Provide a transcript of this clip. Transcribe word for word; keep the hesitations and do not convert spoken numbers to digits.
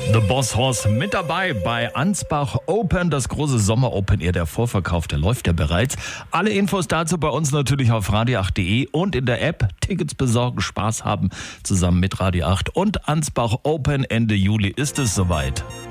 The Boss Horse mit dabei bei Ansbach Open, das große Sommer Open Air. Der Vorverkauf, der läuft ja bereits. Alle Infos dazu bei uns natürlich auf radio acht punkt de und in der App. Tickets besorgen, Spaß haben zusammen mit Radio acht und Ansbach Open. Ende Juli ist es soweit.